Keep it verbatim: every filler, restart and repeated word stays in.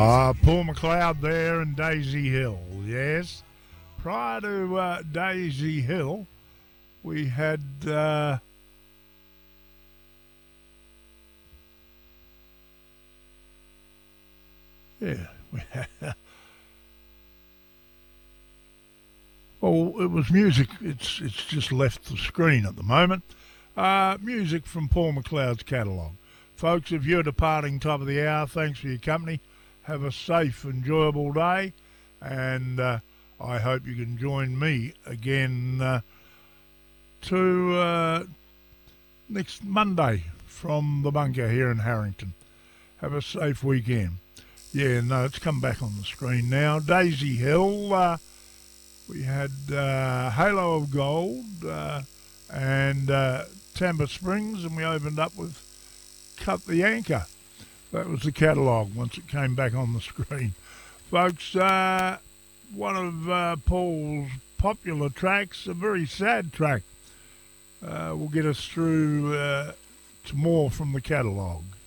Uh, Paul McLeod there and Daisy Hill, yes. Prior to uh, Daisy Hill, we had uh, yeah, we had, well, it was music. It's it's just left the screen at the moment. Uh, music from Paul McLeod's catalogue, folks. If you're departing top of the hour, thanks for your company. Have a safe, enjoyable day, and uh, I hope you can join me again uh, to uh, next Monday from the bunker here in Harrington. Have a safe weekend. Yeah, no, it's come back on the screen now. Daisy Hill, uh, we had uh, Halo of Gold uh, and uh, Tampa Springs, and we opened up with Cut the Anchor. That was the catalogue once it came back on the screen. Folks, uh, one of uh, Paul's popular tracks, a very sad track, uh, will get us through uh, to more from the catalogue.